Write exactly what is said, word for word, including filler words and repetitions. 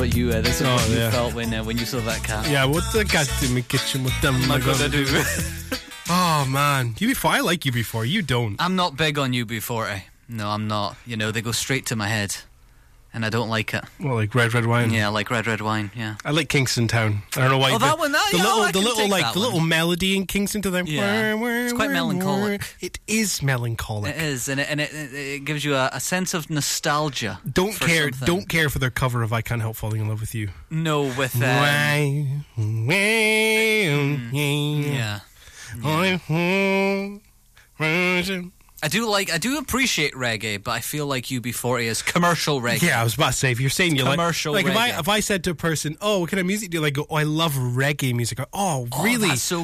what you uh, this is Oh, what you yeah. felt when uh, when you saw that cat. Yeah, what the cat in my kitchen? What am I gonna do? Oh man, U B forty. I like U B forty. You don't. I'm not big on U B forty. No, I'm not. You know, they go straight to my head, and I don't like it. Well, like red, red wine. Yeah, like red, red wine. Yeah. I like Kingston Town. I don't know why. Oh, the, that one, that- the yeah, little, I the can little, take like that the little one. melody in Kingston Town. Yeah. It's quite melancholic. It is melancholic. It is, and it, and it, it, it gives you a, a sense of nostalgia. Don't for care. something. Don't care for their cover of "I Can't Help Falling in Love with You." No, with um, Why? yeah. I do like, I do appreciate reggae, but I feel like U B forty is commercial reggae. Yeah, I was about to say, if you're saying you like Commercial like if I reggae. if I said to a person, "Oh, what kind of music do you like?" Go, "Oh, I love reggae music." Go, oh, Oh, really? that's so